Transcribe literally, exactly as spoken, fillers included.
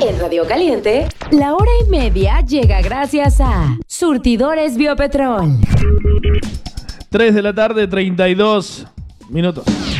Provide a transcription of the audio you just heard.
En Radio Caliente, la hora y media llega gracias a Surtidores Biopetrol. tres de la tarde, treinta y dos minutos.